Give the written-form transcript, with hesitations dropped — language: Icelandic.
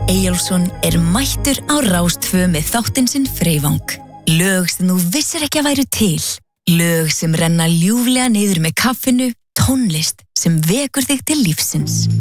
Eyjólfsson mættur á Rás 2 með þáttinn sinn Freyvang. Lög sem þú vissir ekki að væru til. Lög sem renna ljúflega niður með kaffinu, tónlist sem vekur þig til lífsins.